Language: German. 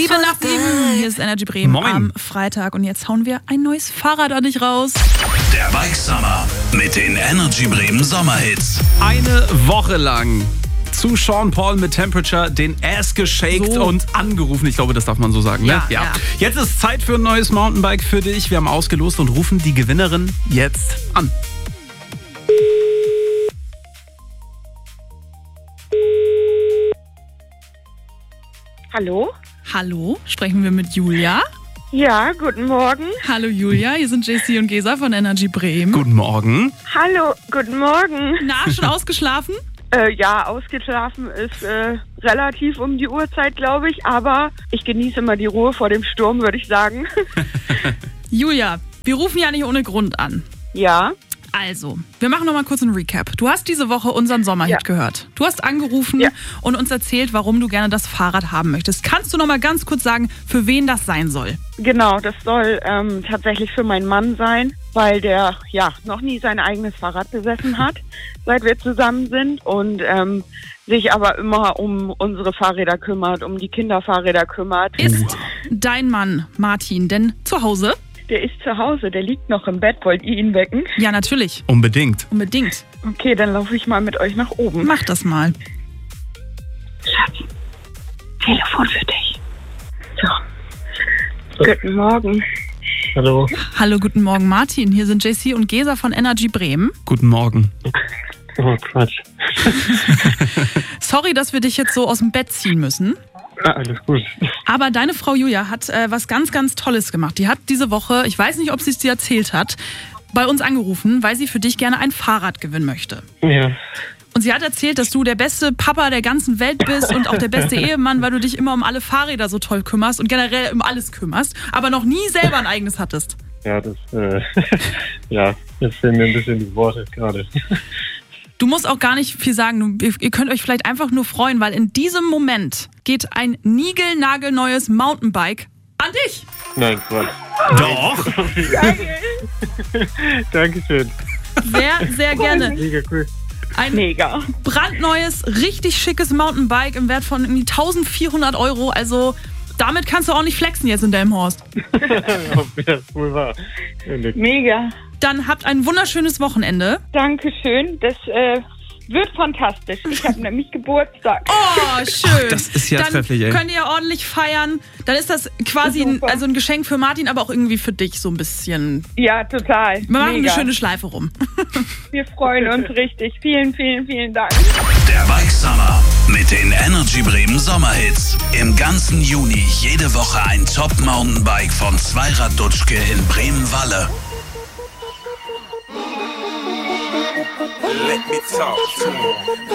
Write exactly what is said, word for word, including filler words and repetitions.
Viertel nach sieben. Hier ist Energy Bremen Moin. am Freitag. Und jetzt hauen wir ein neues Fahrrad an dich raus. Der Bike Summer mit den Energy Bremen Sommerhits. Eine Woche lang zu Sean Paul mit Temperature den Ass geshaked So. und angerufen. Ich glaube, das darf man so sagen. Ja, ne? ja. Jetzt ist Zeit für ein neues Mountainbike für dich. Wir haben ausgelost und rufen die Gewinnerin jetzt an. Hallo? Hallo, sprechen wir mit Julia. Ja, guten Morgen. Hallo Julia, hier sind J C und Gesa von Energy Bremen. Guten Morgen. Hallo, guten Morgen. Na, schon ausgeschlafen? Äh, ja, ausgeschlafen ist äh, relativ um die Uhrzeit, glaube ich, aber ich genieße immer die Ruhe vor dem Sturm, würde ich sagen. Julia, wir rufen ja nicht ohne Grund an. Ja, Also, wir machen noch mal kurz einen Recap. Du hast diese Woche unseren Sommerhit Ja. gehört. Du hast angerufen Ja. und uns erzählt, warum du gerne das Fahrrad haben möchtest. Kannst du noch mal ganz kurz sagen, für wen das sein soll? genau, das soll ähm, tatsächlich für meinen Mann sein, weil der ja noch nie sein eigenes Fahrrad besessen hat, seit wir zusammen sind und ähm, sich aber immer um unsere Fahrräder kümmert, um die Kinderfahrräder kümmert. Ist dein Mann Martin denn zu Hause? Der ist zu Hause, der liegt noch im Bett. Wollt ihr ihn wecken? Ja, natürlich. Unbedingt. Unbedingt. Okay, dann laufe ich mal mit euch nach oben. Mach das mal. Schatz, Telefon für dich. So. Guten Morgen. Hallo. Hallo, guten Morgen Martin. Hier sind J C und Gesa von Energy Bremen. Guten Morgen. Oh, Quatsch. Sorry, dass wir dich jetzt so aus dem Bett ziehen müssen. Ah, alles gut. Aber deine Frau Julia hat äh, was ganz, ganz Tolles gemacht. Die hat diese Woche, ich weiß nicht, ob sie es dir erzählt hat, bei uns angerufen, weil sie für dich gerne ein Fahrrad gewinnen möchte. Ja. Und sie hat erzählt, dass du der beste Papa der ganzen Welt bist und auch der beste Ehemann, weil du dich immer um alle Fahrräder so toll kümmerst und generell um alles kümmerst, aber noch nie selber ein eigenes hattest. Ja, das, äh, ja, jetzt fehlen mir ein bisschen die Worte gerade. Du musst auch gar nicht viel sagen. Du, ihr könnt euch vielleicht einfach nur freuen, weil in diesem Moment geht ein niegelnagelneues Mountainbike an dich. Nein, Quatsch. Doch. Dankeschön. Sehr, sehr gerne. Mega cool. Ein Mega. brandneues, richtig schickes Mountainbike im Wert von irgendwie eintausendvierhundert Euro. Also damit kannst du auch nicht flexen jetzt in Delmenhorst. Ob das wohl war. Ehrlich. Mega. Dann habt ein wunderschönes Wochenende. Dankeschön. Das äh, wird fantastisch. Ich habe nämlich Geburtstag. Oh, schön. Das ist ja Dann trefflich, ey. könnt ihr ordentlich feiern. Dann ist das quasi ein, Super. also ein Geschenk für Martin, aber auch irgendwie für dich so ein bisschen. Ja, total. Wir machen Mega. eine schöne Schleife rum. Wir freuen uns richtig. Vielen, vielen, vielen Dank. Der Bike Summer mit den Energy Bremen Sommerhits. Im ganzen Juni jede Woche ein Top-Mountainbike von Zweirad Dutschke in Bremen-Walle. Let me talk to him.